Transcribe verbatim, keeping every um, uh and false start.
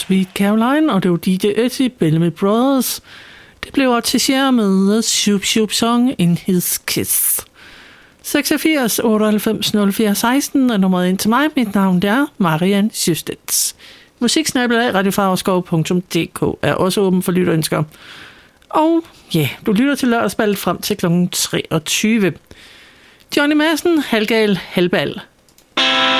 Sweet Caroline, og det var D J Ötzi, Bellamy Brothers. Det blev arrangeret med The Shoop Shoop Song in His Kiss. seksogfirs otteoghalvfems nul fire seksten er nummeret ind til mig. Mit navn er Marianne Sjøstedts. Musiksnabelag radiofarverskov punktum d k er også åben for lytterønsker. Og ja, yeah, du lytter til lørdagsballet frem til klokken treogtyve. Johnny Madsen, halvgal, halvbal.